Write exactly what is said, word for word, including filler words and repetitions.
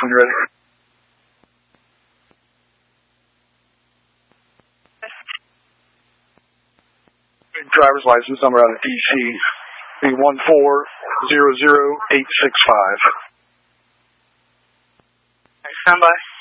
when you're ready. Driver's license number out of D C, B one four zero zero eight six five. Stand by.